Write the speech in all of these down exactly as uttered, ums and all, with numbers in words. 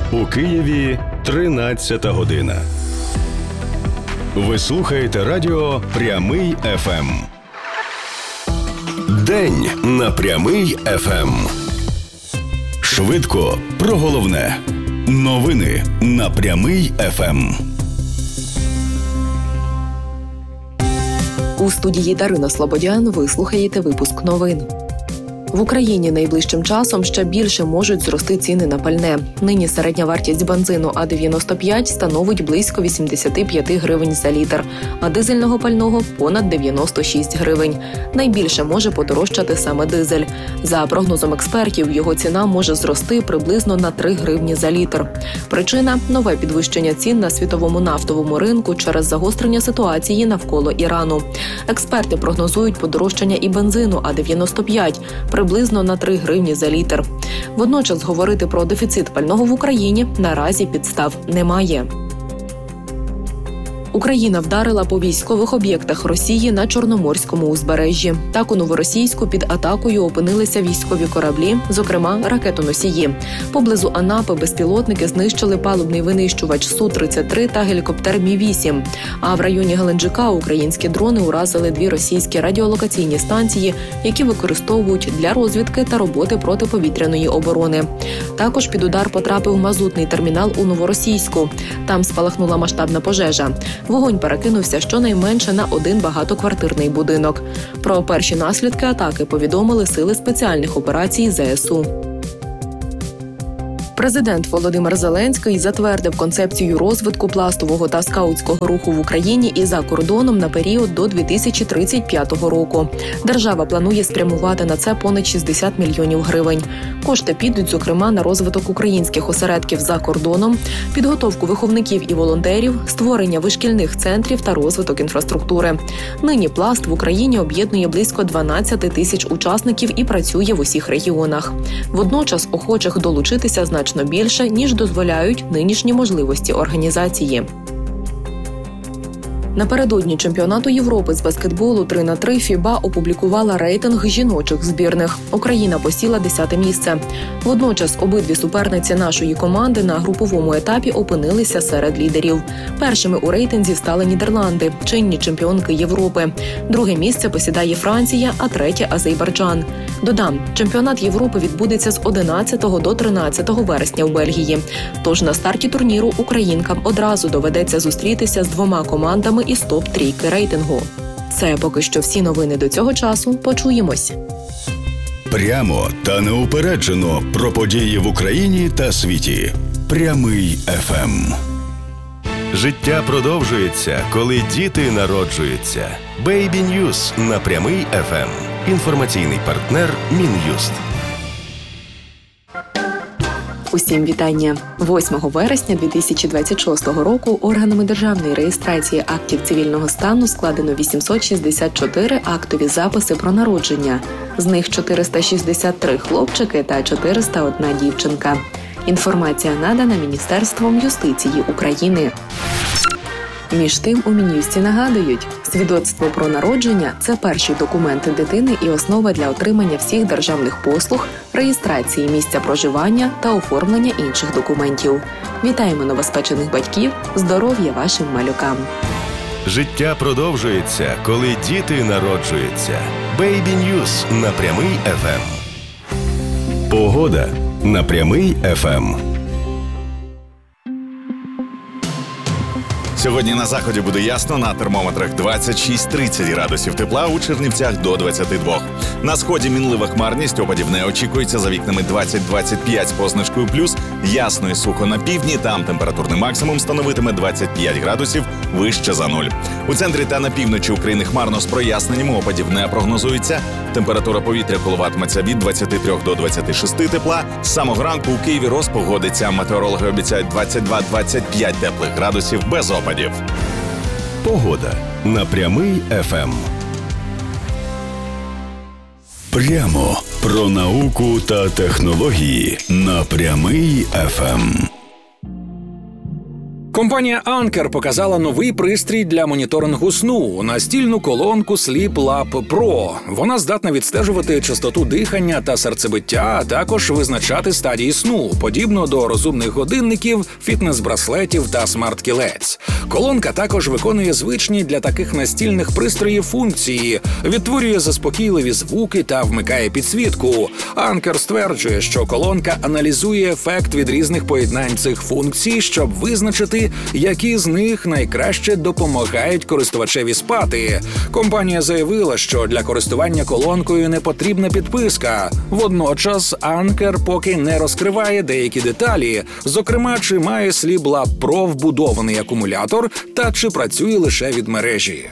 У Києві тринадцята година. Ви слухаєте радіо «Прямий еф ем». День на «Прямий еф ем». Швидко про головне. Новини на «Прямий еф ем». У студії Дарина Слободян ви слухаєте випуск новин. В Україні найближчим часом ще більше можуть зрости ціни на пальне. Нині середня вартість бензину А дев'яносто п'ять становить близько вісімдесят п'ять гривень за літр, а дизельного пального – понад дев'яносто шість гривень. Найбільше може подорожчати саме дизель. За прогнозом експертів, його ціна може зрости приблизно на три гривні за літр. Причина – нове підвищення цін на світовому нафтовому ринку через загострення ситуації навколо Ірану. Експерти прогнозують подорожчання і бензину А дев'яносто п'ять – приблизно на три гривні за літр. Водночас говорити про дефіцит пального в Україні наразі підстав немає. Україна вдарила по військових об'єктах Росії на Чорноморському узбережжі. Так у Новоросійську під атакою опинилися військові кораблі, зокрема ракетоносії. Поблизу Анапи безпілотники знищили палубний винищувач Су тридцять три та гелікоптер Мі вісім. А в районі Геленджика українські дрони уразили дві російські радіолокаційні станції, які використовують для розвідки та роботи протиповітряної оборони. Також під удар потрапив мазутний термінал у Новоросійську. Там спалахнула масштабна пожежа. Вогонь перекинувся щонайменше на один багатоквартирний будинок. Про перші наслідки атаки повідомили сили спеціальних операцій Зе Ес У. Президент Володимир Зеленський затвердив концепцію розвитку пластового та скаутського руху в Україні і за кордоном на період до дві тисячі тридцять п'ятого року. Держава планує спрямувати на це понад шістдесят мільйонів гривень. Кошти підуть, зокрема, на розвиток українських осередків за кордоном, підготовку виховників і волонтерів, створення вишкільних центрів та розвиток інфраструктури. Нині пласт в Україні об'єднує близько дванадцять тисяч учасників і працює в усіх регіонах. Водночас охочих долучитися значно більше, ніж дозволяють нинішні можливості організації. Напередодні чемпіонату Європи з баскетболу три на три ФІБА опублікувала рейтинг жіночих збірних. Україна посіла десяте місце. Водночас обидві суперниці нашої команди на груповому етапі опинилися серед лідерів. Першими у рейтинзі стали Нідерланди, чинні чемпіонки Європи. Друге місце посідає Франція, а третє – Азербайджан. Додам, чемпіонат Європи відбудеться з одинадцятого до тринадцятого вересня в Бельгії. Тож на старті турніру українкам одразу доведеться зустрітися з двома командами із топ-трійки рейтингу. Це поки що всі новини до цього часу. Почуємось. Прямо та неупереджено про події в Україні та світі. Прямий еф ем. Життя продовжується, коли діти народжуються. Baby News на Прямий еф ем. Інформаційний партнер Мін'юст. Усім вітання! восьмого вересня дві тисячі двадцять шостого року органами державної реєстрації актів цивільного стану складено вісімсот шістдесят чотири актові записи про народження. З них чотириста шістдесят три хлопчики та чотириста одна дівчинка. Інформація надана Міністерством юстиції України. Між тим, у Мін'юсті нагадують, свідоцтво про народження – це перший документ дитини і основа для отримання всіх державних послуг, реєстрації місця проживання та оформлення інших документів. Вітаємо новоспечених батьків, здоров'я вашим малюкам! Життя продовжується, коли діти народжуються. Baby News на Прямий еф ем. Погода на Прямий еф ем. Сьогодні на заході буде ясно, на термометрах двадцять шість - тридцять градусів тепла, у Чернівцях до двадцяти двох. На сході мінлива хмарність, опадів не очікується, за вікнами двадцять - двадцять п'ять з позначкою плюс, ясно і сухо на півдні, там температурний максимум становитиме двадцять п'ять градусів, вище за нуль. У центрі та на півночі України хмарно з проясненням, опадів не прогнозується. Температура повітря коливатиметься від двадцяти трьох до двадцяти шести тепла. З самого ранку у Києві розпогодиться. Метеорологи обіцяють двадцять два - двадцять п'ять теплих градусів без опадів. Погода на Прямий еф ем. Прямо про науку та технології на Прямий еф ем. Компанія Anker показала новий пристрій для моніторингу сну – настільну колонку Sleep Lab Pro. Вона здатна відстежувати частоту дихання та серцебиття, а також визначати стадії сну, подібно до розумних годинників, фітнес-браслетів та смарт-кілець. Колонка також виконує звичні для таких настільних пристроїв функції, відтворює заспокійливі звуки та вмикає підсвітку. Anker стверджує, що колонка аналізує ефект від різних поєднань цих функцій, щоб визначити, які з них найкраще допомагають користувачеві спати. Компанія заявила, що для користування колонкою не потрібна підписка. Водночас Anker поки не розкриває деякі деталі, зокрема, чи має Sleep Lab Pro вбудований акумулятор та чи працює лише від мережі.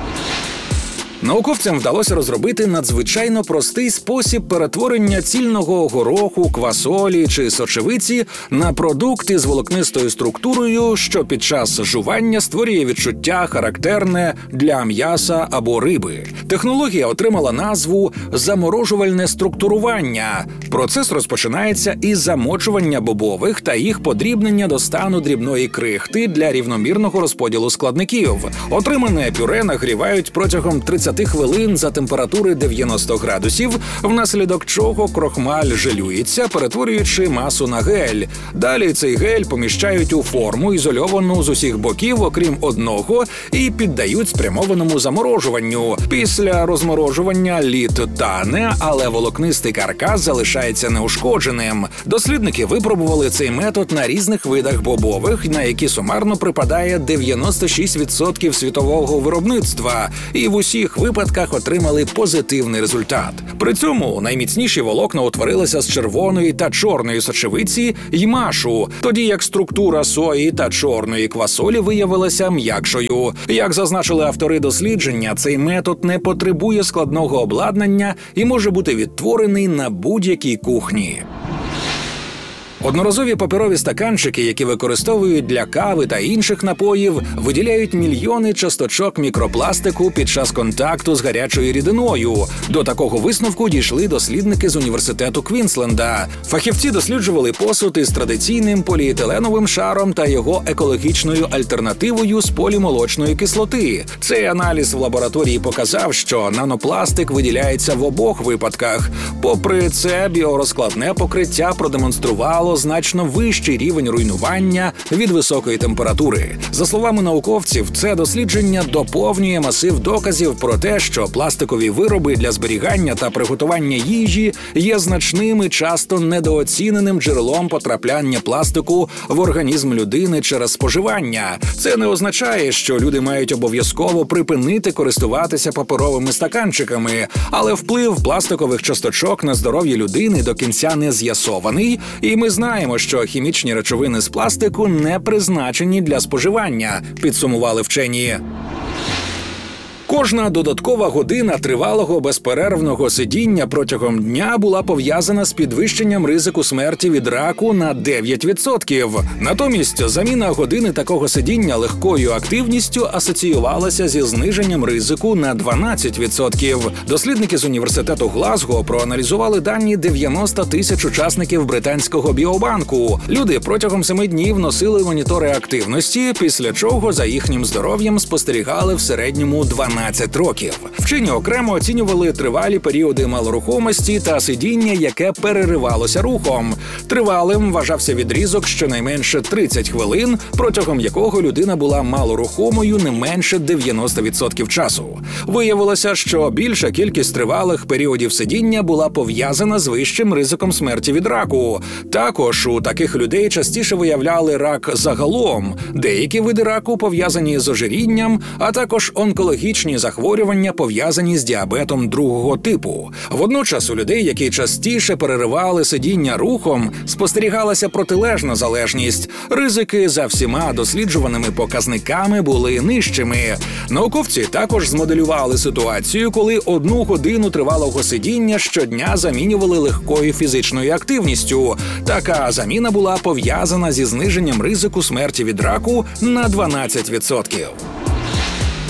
Науковцям вдалося розробити надзвичайно простий спосіб перетворення цільного гороху, квасолі чи сочевиці на продукт із волокнистою структурою, що під час жування створює відчуття, характерне для м'яса або риби. Технологія отримала назву «заморожувальне структурування». Процес розпочинається із замочування бобових та їх подрібнення до стану дрібної крихти для рівномірного розподілу складників. Отримане пюре нагрівають протягом тридцяти хвилин за температури дев'яносто градусів, внаслідок чого крохмаль желюється, перетворюючи масу на гель. Далі цей гель поміщають у форму, ізольовану з усіх боків, окрім одного, і піддають спрямованому заморожуванню. Після розморожування лід тане, але волокнистий каркас залишається неушкодженим. Дослідники випробували цей метод на різних видах бобових, на які сумарно припадає дев'яносто шість відсотків світового виробництва, і в усіх випадках отримали позитивний результат. При цьому найміцніші волокна утворилися з червоної та чорної сочевиці й машу, тоді як структура сої та чорної квасолі виявилася м'якшою. Як зазначили автори дослідження, цей метод не потребує складного обладнання і може бути відтворений на будь-якій кухні. Одноразові паперові стаканчики, які використовують для кави та інших напоїв, виділяють мільйони часточок мікропластику під час контакту з гарячою рідиною. До такого висновку дійшли дослідники з університету Квінсленда. Фахівці досліджували посуд із традиційним поліетиленовим шаром та його екологічною альтернативою з полімолочної кислоти. Цей аналіз в лабораторії показав, що нанопластик виділяється в обох випадках. Попри це, біорозкладне покриття продемонструвало значно вищий рівень руйнування від високої температури. За словами науковців, це дослідження доповнює масив доказів про те, що пластикові вироби для зберігання та приготування їжі є значним і часто недооціненим джерелом потрапляння пластику в організм людини через споживання. Це не означає, що люди мають обов'язково припинити користуватися паперовими стаканчиками, але вплив пластикових часточок на здоров'я людини до кінця не з'ясований, і ми знаємо, що хімічні речовини з пластику не призначені для споживання, підсумували вчені. Кожна додаткова година тривалого безперервного сидіння протягом дня була пов'язана з підвищенням ризику смерті від раку на дев'ять відсотків. Натомість заміна години такого сидіння легкою активністю асоціювалася зі зниженням ризику на дванадцять відсотків. Дослідники з університету Глазго проаналізували дані дев'яноста тисяч учасників британського біобанку. Люди протягом семи днів носили монітори активності, після чого за їхнім здоров'ям спостерігали в середньому дванадцять років. Вчені окремо оцінювали тривалі періоди малорухомості та сидіння, яке переривалося рухом. Тривалим вважався відрізок щонайменше тридцять хвилин, протягом якого людина була малорухомою не менше дев'яносто відсотків часу. Виявилося, що більша кількість тривалих періодів сидіння була пов'язана з вищим ризиком смерті від раку. Також у таких людей частіше виявляли рак загалом. Деякі види раку пов'язані з ожирінням, а також онкологічні захворювання, пов'язані з діабетом другого типу. Водночас у людей, які частіше переривали сидіння рухом, спостерігалася протилежна залежність. Ризики за всіма досліджуваними показниками були нижчими. Науковці також змоделювали ситуацію, коли одну годину тривалого сидіння щодня замінювали легкою фізичною активністю. Така заміна була пов'язана зі зниженням ризику смерті від раку на дванадцять відсотків.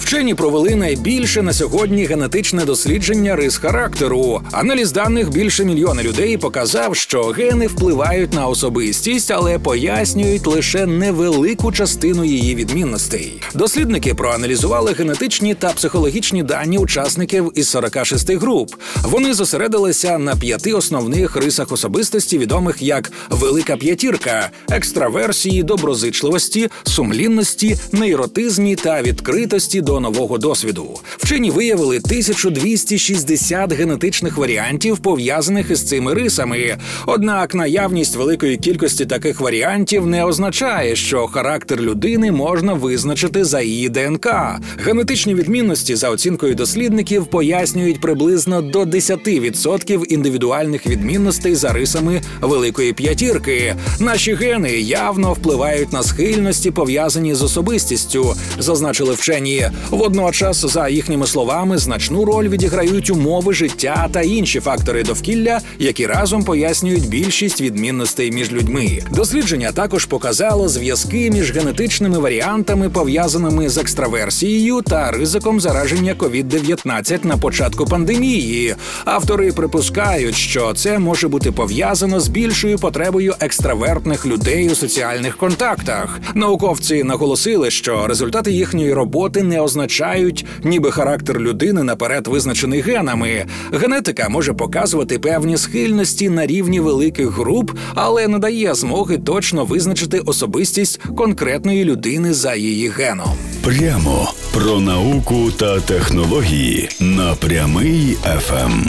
Вчені провели найбільше на сьогодні генетичне дослідження рис характеру. Аналіз даних більше мільйона людей показав, що гени впливають на особистість, але пояснюють лише невелику частину її відмінностей. Дослідники проаналізували генетичні та психологічні дані учасників із сорока шести груп. Вони зосередилися на п'яти основних рисах особистості, відомих як «Велика п'ятірка» – екстраверсії, доброзичливості, сумлінності, нейротизмі та відкритості до нового досвіду. Вчені виявили тисячу двісті шістдесят генетичних варіантів, пов'язаних із цими рисами. Однак наявність великої кількості таких варіантів не означає, що характер людини можна визначити за її ДНК. Генетичні відмінності, за оцінкою дослідників, пояснюють приблизно до десять відсотків індивідуальних відмінностей за рисами Великої п'ятірки. Наші гени явно впливають на схильності, пов'язані з особистістю, зазначили вчені. Водночас, за їхніми словами, значну роль відіграють умови життя та інші фактори довкілля, які разом пояснюють більшість відмінностей між людьми. Дослідження також показало зв'язки між генетичними варіантами, пов'язаними з екстраверсією та ризиком зараження ковід дев'ятнадцять на початку пандемії. Автори припускають, що це може бути пов'язано з більшою потребою екстравертних людей у соціальних контактах. Науковці наголосили, що результати їхньої роботи не означають, ніби характер людини наперед визначений генами. Генетика може показувати певні схильності на рівні великих груп, але не дає змоги точно визначити особистість конкретної людини за її геном. Прямо про науку та технології на Прямий еф ем.